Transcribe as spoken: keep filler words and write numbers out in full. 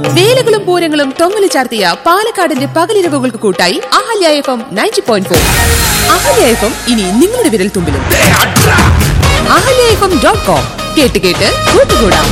വേലകളും പൂരങ്ങളും തൊങ്ങല് ചാർത്തിയ പാലക്കാടിന്റെ പകലിരവുകൾക്ക് കൂട്ടായി Ahalya F M ninety point four. Ahalya F M ഇനി നിങ്ങളുടെ വിരൽ തുമ്പിലും. Ahalya F M dot com കേട്ട് കേട്ട് കൂട്ടുകൂടാം.